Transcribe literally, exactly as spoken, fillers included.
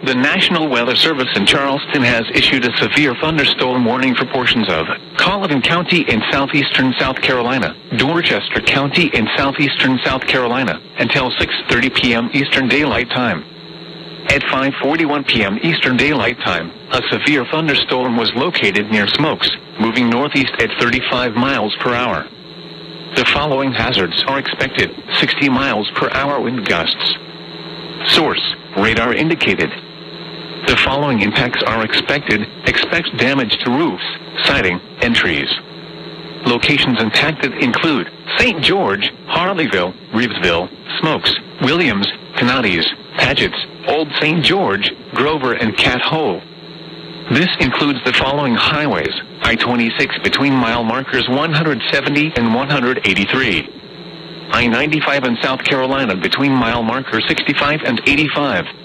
The National Weather Service in Charleston has issued a severe thunderstorm warning for portions of Colleton County in southeastern South Carolina, Dorchester County in southeastern South Carolina, until six thirty p m Eastern Daylight Time. At five forty-one p m Eastern Daylight Time, a severe thunderstorm was located near Smokes, moving northeast at thirty-five miles per hour. The following hazards are expected: sixty miles per hour wind gusts. Source: radar indicated. The following impacts are expected. Expect damage to roofs, siding, and trees. Locations impacted include Saint George, Harleyville, Reevesville, Smokes, Williams, Canadas, Paget's, Old Saint George, Grover, and Cat Hole. This includes the following highways: I twenty-six between mile markers one hundred seventy and one hundred eighty-three. I ninety-five in South Carolina between mile marker sixty-five and eighty-five.